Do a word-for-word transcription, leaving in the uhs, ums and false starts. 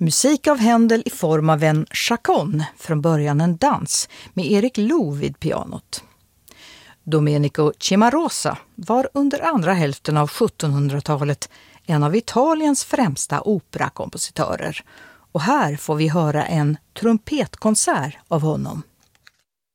Musik av Händel i form av en chaconne, från början en dans, med Erik Loh vid pianot. Domenico Cimarosa var under andra hälften av sjuttonhundratalet en av Italiens främsta operakompositörer. Och här får vi höra en trumpetkonsert av honom.